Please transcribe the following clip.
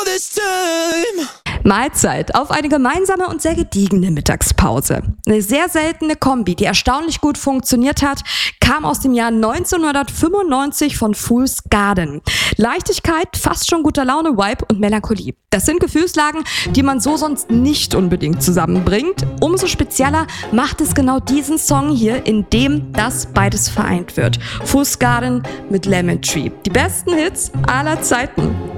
this time. Mahlzeit auf eine gemeinsame und sehr gediegene Mittagspause. Eine sehr seltene Kombi, die erstaunlich gut funktioniert hat, kam aus dem Jahr 1995 von Fool's Garden. Leichtigkeit, fast schon guter Laune-Vibe und Melancholie. Das sind Gefühlslagen, die man so sonst nicht unbedingt zusammenbringt. Umso spezieller macht es genau diesen Song hier, in dem das beides vereint wird. Fool's Garden mit Lemon Tree. Die besten Hits aller Zeiten.